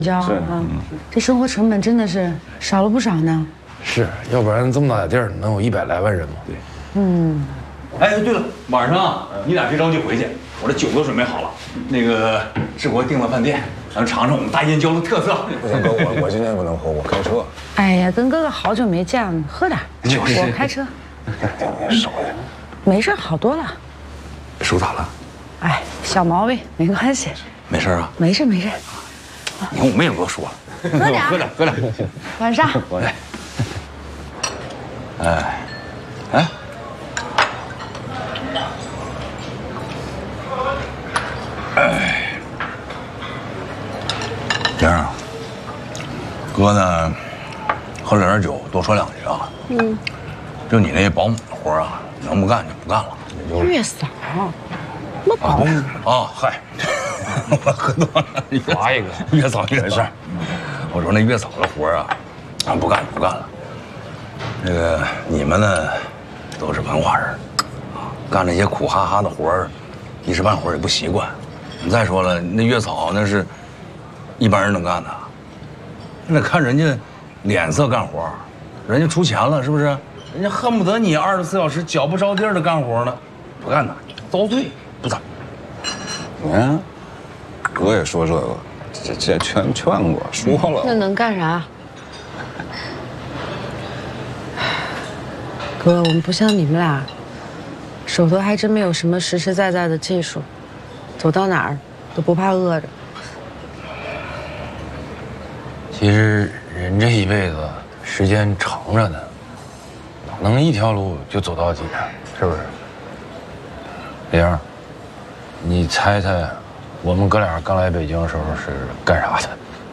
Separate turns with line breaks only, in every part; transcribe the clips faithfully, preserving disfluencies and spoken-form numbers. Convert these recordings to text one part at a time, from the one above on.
交啊，这生活成本真的是少了不少呢。
是，要不然这么大点地儿能有一百来万人吗？
对，
嗯。
哎，对了，晚上啊，你俩别着急回去，我这酒都准备好了。那个志国订了饭店，咱尝尝我们大燕郊的特色。
不行，哥，我我今天不能喝，我开车。
哎呀，跟哥哥好久没见了，喝点。
就是
我开车。
手呀，
没事，好多了。
手咋了？
哎，小毛病，没关系。
没事啊？
没事没事。
你看我妹妹给我说了，
喝点，
喝点，喝点。
晚上。
我来。哎，哎。哎，玲儿啊，哥呢，喝了点酒，多说两句啊。嗯。就你那保姆的活啊，能不干就不干了。
月嫂，什么保姆
啊？嗨，我喝多了，你
划一个。
月嫂没事。我说那月嫂的活啊，啊不干就不干了。那个你们呢，都是文化人，啊，干那些苦哈哈的活儿，一时半会儿也不习惯。再说了，那月嫂那是一般人能干的，那得看人家脸色干活，人家出钱了是不是？人家恨不得你二十四小时脚不着地儿的干活呢，不干呐，遭罪不干。
你看，哥也说这个，这这全劝过，说了。
那能干啥？哥，我们不像你们俩，手头还真没有什么实实在在的技术。走到哪儿都不怕饿着。
其实人这一辈子时间长着呢，哪能一条路就走到底啊？是不是？玲儿，你猜猜，我们哥俩刚来北京的时候是干啥的？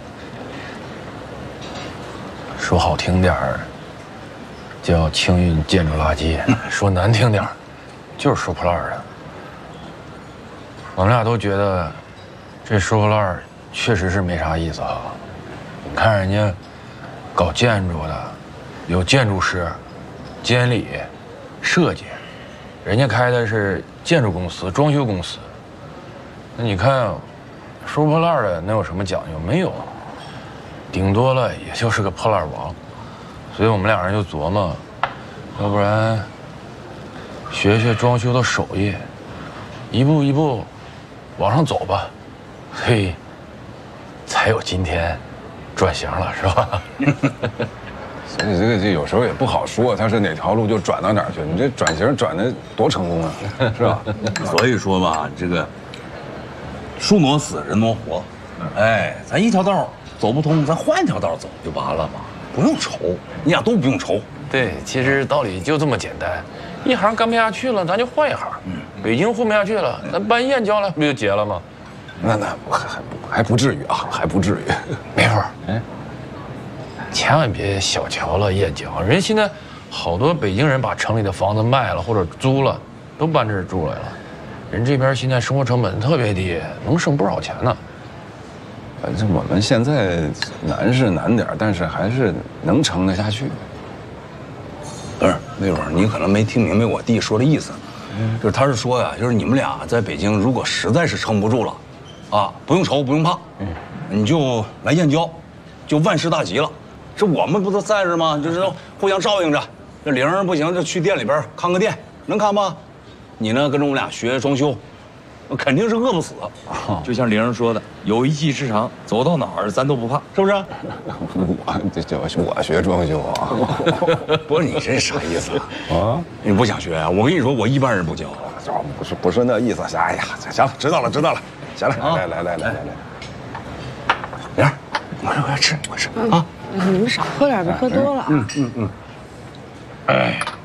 说好听点儿，叫清运建筑垃圾；说难听点儿，就是收破烂的。我们俩都觉得，这收破烂确实是没啥意思哈。你看人家搞建筑的，有建筑师、监理、设计，人家开的是建筑公司、装修公司。那你看，收破烂的能有什么讲究？没有，顶多了也就是个破烂王。所以我们俩人就琢磨，要不然学学装修的手艺，一步一步往上走吧，所以才有今天转型了，是吧？
所以这个这有时候也不好说，他是哪条路就转到哪儿去。你这转型转的多成功啊，是吧？
所以说吧，这个树挪死，人挪活。哎，咱一条道走不通，咱换一条道走就完了嘛，不用愁，你俩都不用愁。
对，其实道理就这么简单，一行干不下去了，咱就换一行。嗯，北京混不下去了，咱搬燕郊来，不就结了吗？
那那还还不还不至于啊，还不至于。
没错，哎，千万别小瞧了燕郊，人现在好多北京人把城里的房子卖了或者租了，都搬这儿住来了。人这边现在生活成本特别低，能省不少钱呢。
反正我们现在难是难点，但是还是能撑得下去。
不是，那会儿你可能没听明白我弟说的意思，嗯、就是他是说呀，就是你们俩在北京如果实在是撑不住了，啊，不用愁，不用怕，嗯，你就来燕郊，就万事大吉了。这我们不都在这吗？就是互相照应着。这玲儿不行，就去店里边看个店，能看吗？你呢，跟着我们俩学装修，肯定是饿不死。
哦、就像玲儿说的，有一技之长，走到哪儿咱都不怕，是不是？
我这这我学装修啊？
不是你这啥意思啊？啊，你不想学啊？我跟你说，我一般人不教。
不是不是那意思。哎呀，行了，知道了知道了。行了，来来来来来来，
玲儿，快点快点吃，快吃啊！
你们少喝点，别喝多了啊。
嗯嗯嗯。哎。